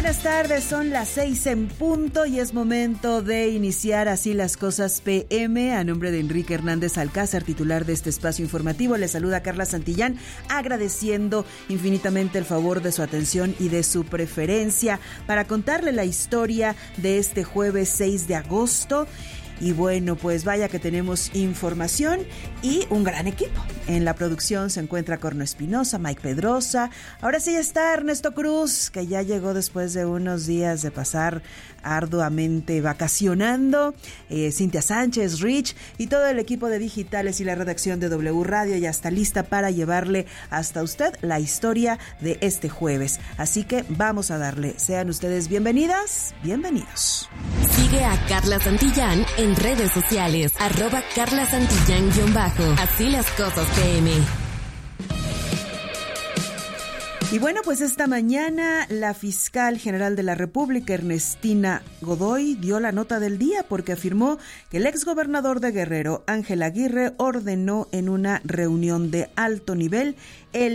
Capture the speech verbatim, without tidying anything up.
buenas tardes, son las seis en punto y es momento de iniciar Así las Cosas P M. A nombre de Enrique Hernández Alcázar, titular de este espacio informativo, le saluda Carla Santillán, agradeciendo infinitamente el favor de su atención y de su preferencia para contarle la historia de este jueves seis de agosto. Y bueno, pues vaya que tenemos información y un gran equipo. En la producción se encuentra Corno Espinosa, Mike Pedrosa. Ahora sí está Ernesto Cruz, que ya llegó después de unos días de pasar arduamente vacacionando. Eh, Cintia Sánchez, Rich y todo el equipo de digitales y la redacción de W Radio ya está lista para llevarle hasta usted la historia de este jueves. Así que vamos a darle. Sean ustedes bienvenidas, bienvenidos. Sigue a Carla Santillán en redes sociales, arroba Carla Santillán-bajo. Así las cosas P M. Y bueno, pues esta mañana la fiscal general de la República, Ernestina Godoy, dio la nota del día porque afirmó que el exgobernador de Guerrero, Ángel Aguirre, ordenó en una reunión de alto nivel el